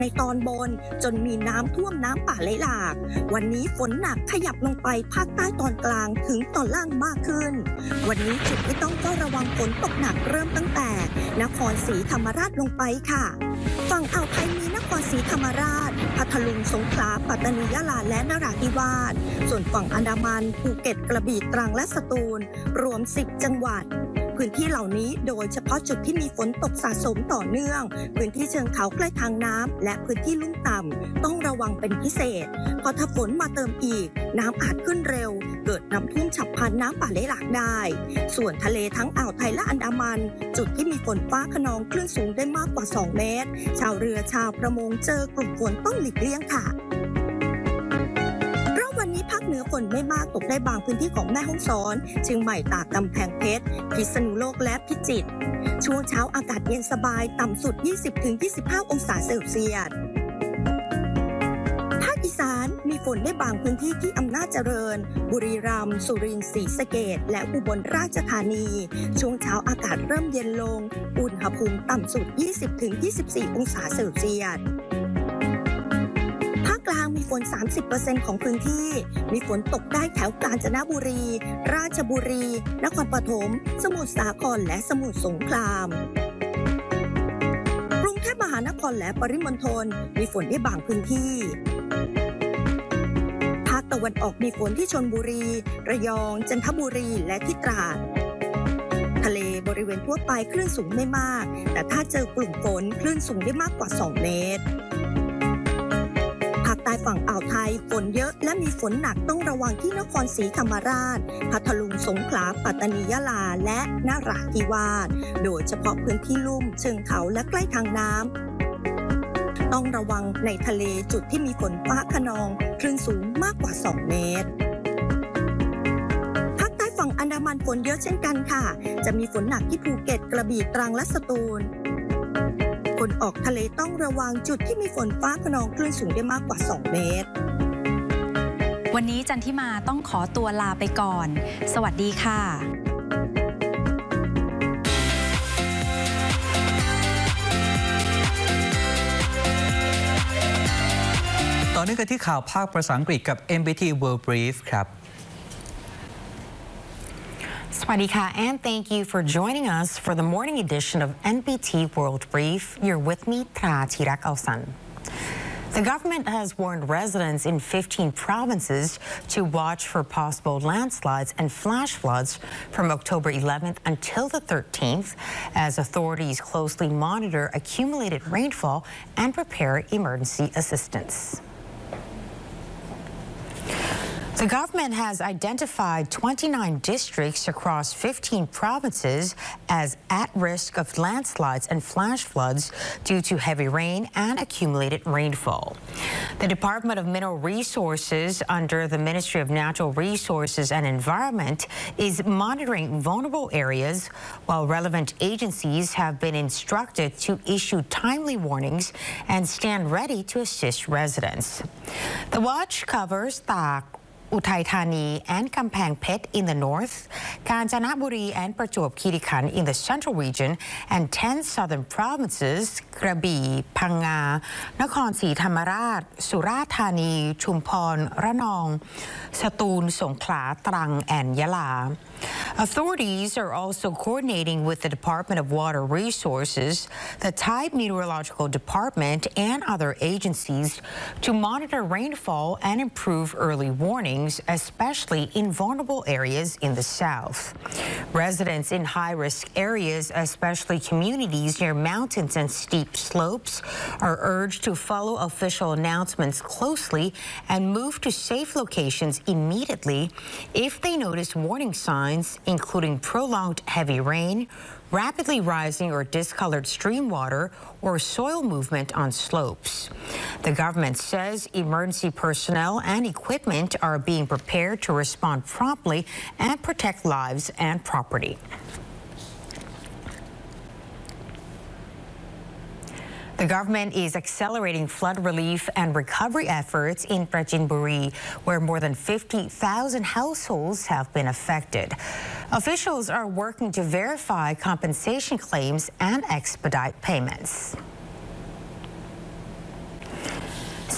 ในตอนบนจนมีน้ำท่วมน้ำป่าไหลหลากวันนี้ฝนหนักขยับลงไปภาคใต้ตอนกลางถึงตอนล่างมากขึ้นวันนี้จุดที่ต้องเฝ้าระวังฝนตกหนักเริ่มตั้งแต่นครศรีธรรมราชลงไปค่ะฝั่งอ่าวไทยมีนครศรีธรรมราชพัทลุงสงขลาปัตตานียะลาและนราธิวาสส่วนฝั่งอันดามันภูเก็ตกระบี่ตรังและสตูลรวม10จังหวัดพื้นที่เหล่านี้โดยเฉพาะจุดที่มีฝนตกสะสมต่อเนื่องพื้นที่เชิงเขาใกล้ทางน้ำและพื้นที่ลุ่มต่ำต้องระวังเป็นพิเศษเพราะถ้าฝนมาเติมอีกน้ำอาจขึ้นเร็วเกิดน้ำท่วมฉับพลันน้ำป่าไหลหลากได้ส่วนทะเลทั้งอ่าวไทยและอันดามันจุดที่มีฝนฟ้าคะนองคลื่นสูงได้มากกว่า2 เมตรชาวเรือชาวประมงเจอกลุ่มฝนต้องหลีกเลี่ยงค่ะวันนี้ภาคเหนือฝนไม่มากตกได้บางพื้นที่ของแม่ฮ่องสอนเชียงใหม่ตากกำแพงเพชรพิษณุโลกและพิจิตรช่วงเช้าอากาศเย็นสบายต่ำสุด 20-25 องศาเซลเซียสภาคอีสานมีฝนได้บางพื้นที่ที่อำนาจเจริญบุรีรัมย์สุรินทร์ศรีสะเกษและอุบลราชธานีช่วงเช้าอากาศเริ่มเย็นลงอุณหภูมิต่ำสุด 20-24 องศาเซลเซียสภาคกลางมีฝน 30% ของพื้นที่มีฝนตกได้แถวกาญจนบุรีราชบุรีนครปฐมสมุทรสาครและสมุทรสงครามกรุงเทพมหานครและปริมณฑลมีฝนได้บางพื้นที่ภาคตะวันออกมีฝนที่ชลบุรีระยองจันทบุรีและที่ตราดทะเลบริเวณทั่วไปคลื่นสูงไม่มากแต่ถ้าเจอกลุ่มฝนคลื่นสูงได้มากกว่า2 เมตรภาคใต้ฝั่งอ่าวไทยฝนเยอะและมีฝนหนักต้องระวังที่นครศรีธรรมราชพัทลุงสงขลาปัตตานียะลาและนราธิวาสโดยเฉพาะพื้นที่ลุ่มเชิงเขาและใกล้ทางน้ำต้องระวังในทะเลจุดที่มีฝนฟ้าคะนองคลื่นสูงมากกว่า2 เมตรภาคใต้ฝั่งอันดามันฝนเยอะเช่นกันค่ะจะมีฝนหนักที่ภูเก็ตกระบี่ตรังและสตูลคนออกทะเลต้องระวังจุดที่มีฝนฟ้าคะนองคลื่นสูงได้มากกว่า2 เมตรวันนี้จันทิมาต้องขอตัวลาไปก่อนสวัสดีค่ะต่อเนื่องกันที่ข่าวภาคภาษาอังกฤษกับ NBT World Brief ครับสวัสดีค่ะ and thank you for joining us for the morning edition of NBT World Brief. You're with me, Tra Tirak Alsan. The government has warned residents in 15 provinces to watch for possible landslides and flash floods from October 11th until the 13th, as authorities closely monitor accumulated rainfall and prepare emergency assistance. The government has identified 29 districts across 15 provinces as at risk of landslides and flash floods due to heavy rain and accumulated rainfall. The Department of Mineral Resources under the Ministry of Natural Resources and Environment is monitoring vulnerable areas, while relevant agencies have been instructed to issue timely warnings and stand ready to assist residents. The watch covers Uthai Thani and Kampang Phet in the north, Kanchanaburi and Prachuap Khiri Khan in the central region, and 10 southern provinces, Krabi, Phanga, Nakhon Si Thammarat, Surat Thani, Chumpon, Ranong, Satun, Songkhla, Trang, and Yala. Authorities are also coordinating with the Department of Water Resources, the Thai Meteorological Department, and other agencies to monitor rainfall and improve early warnings, especially in vulnerable areas in the south. Residents in high-risk areas, especially communities near mountains and steep slopes, are urged to follow official announcements closely and move to safe locations immediately if they notice warning signs, including prolonged heavy rain, rapidly rising or discolored stream water, or soil movement on slopes. The government says emergency personnel and equipment are being prepared to respond promptly and protect lives and property. The government is accelerating flood relief and recovery efforts in Prachinburi, where more than 50,000 households have been affected. Officials are working to verify compensation claims and expedite payments.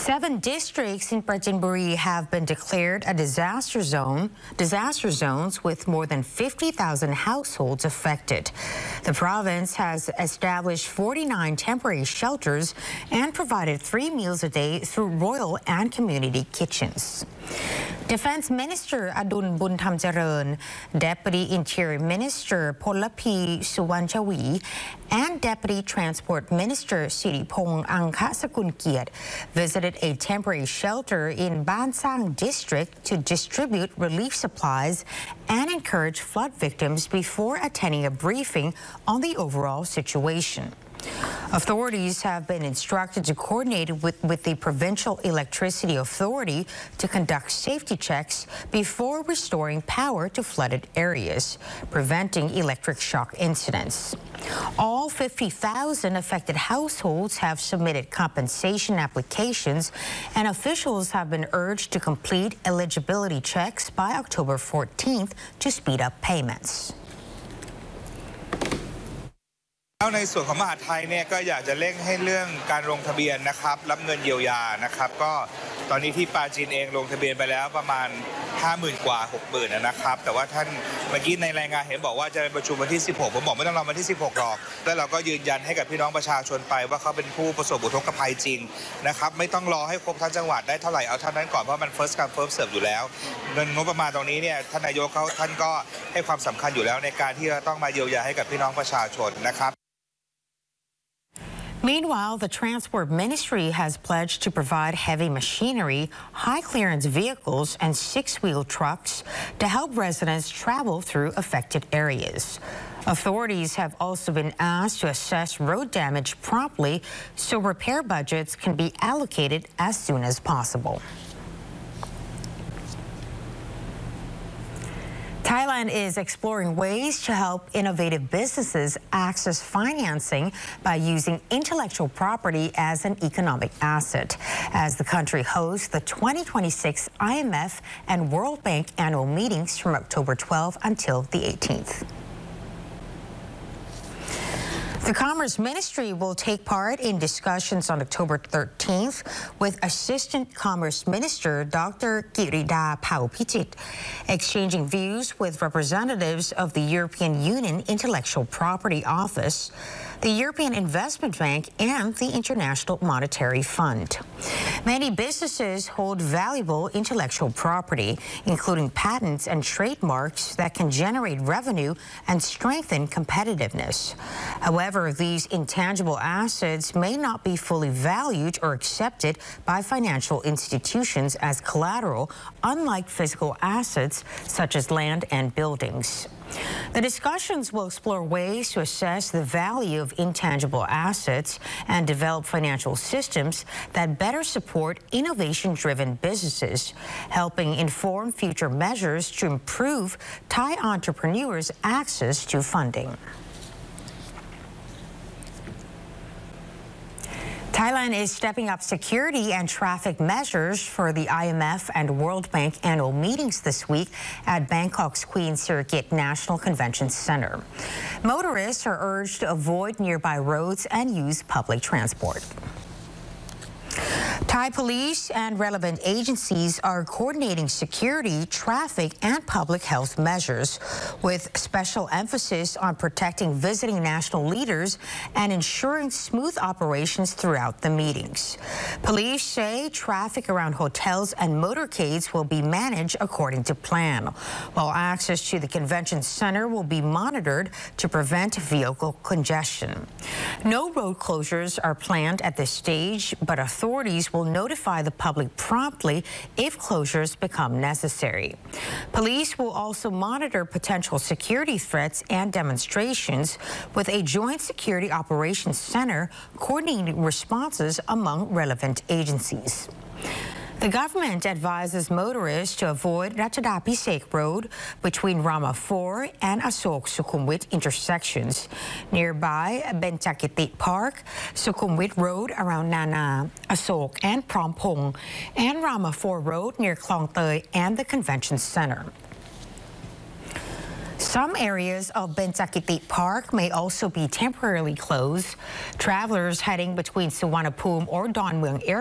7 districts in Prachinburi have been declared a disaster zones with more than 50,000 households affected. The province has established 49 temporary shelters and provided 3 meals a day through royal and community kitchens. Defense Minister Adun Buntamjaran, Deputy Interior Minister Polapi Suwanchawi, and Deputy Transport Minister Siripong Angkasakun visited a temporary shelter in Bansang District to distribute relief supplies and encourage flood victims before attending a briefing on the overall situation. Authorities have been instructed to coordinate with the Provincial Electricity Authority to conduct safety checks before restoring power to flooded areas, preventing electric shock incidents. All 50,000 affected households have submitted compensation applications, and officials have been urged to complete eligibility checks by October 14th to speed up payments. ในส่วนของมหาดไทยเนี่ยก็อยากจะเร่งให้เรื่องการลงทะเบียนนะครับรับเงินเยียวยานะครับก็ตอนนี้ที่ปาจีนเองลงทะเบียนไปแล้วประมาณ 50,000 กว่า 60,000 นะครับแต่ว่าท่านเมื่อกี้ในรายงานเห็นบอกว่าจะประชุมวันที่ 16 ผมบอกไม่ต้องรอวันที่ 16 หรอกแล้วเราก็ยืนยันให้กับพี่น้องประชาชนไปว่าเขาเป็นผู้ประสบอุทกภัยจริงนะครับไม่ต้องรอให้ครบทั้งจังหวัดได้เท่าไหร่เอาเท่านั้นก่อนเพราะมัน first come first serve อยู่แล้วเงินงบประมาณตรงนี้เนี่ยท่านนายกท่านก็ให้ความสำคัญอยู่แล้วในการที่จะต้องมาเยียวยาให้กับพี่น้องประชาชนนะครับ Meanwhile, the Transport Ministry has pledged to provide heavy machinery, high-clearance vehicles, and 6-wheel trucks to help residents travel through affected areas. Authorities have also been asked to assess road damage promptly so repair budgets can be allocated as soon as possible. Thailand is exploring ways to help innovative businesses access financing by using intellectual property as an economic asset, as the country hosts the 2026 IMF and World Bank annual meetings from October 12 until the 18th. The Commerce Ministry will take part in discussions on October 13th with Assistant Commerce Minister Dr. Kirida Paupichit, exchanging views with representatives of the European Union Intellectual Property Office, the European Investment Bank, and the International Monetary Fund. Many businesses hold valuable intellectual property, including patents and trademarks that can generate revenue and strengthen competitiveness. However, these intangible assets may not be fully valued or accepted by financial institutions as collateral, unlike physical assets such as land and buildings. The discussions will explore ways to assess the value of intangible assets and develop financial systems that better support innovation-driven businesses, helping inform future measures to improve Thai entrepreneurs' access to funding. Thailand is stepping up security and traffic measures for the IMF and World Bank annual meetings this week at Bangkok's Queen Sirikit National Convention Center. Motorists are urged to avoid nearby roads and use public transport. Thai police and relevant agencies are coordinating security, traffic, and public health measures, with special emphasis on protecting visiting national leaders and ensuring smooth operations throughout the meetings. Police say traffic around hotels and motorcades will be managed according to plan, while access to the convention center will be monitored to prevent vehicle congestion. No road closures are planned at this stage, but authorities will notify the public promptly if closures become necessary. Police will also monitor potential security threats and demonstrations, with a joint security operations center coordinating responses among relevant agencies. The government advises motorists to avoid Ratchadapisek Road between Rama 4 and Asok Sukhumvit intersections. Nearby, Benchakiti Park, Sukhumvit Road around Nana, Asok and Prompong, and Rama 4 Road near Klong Tei and the Convention Center. Some areas of Benchakiti Park may also be temporarily closed. Travelers heading between Suvarnabhumi or Don Mueang Airport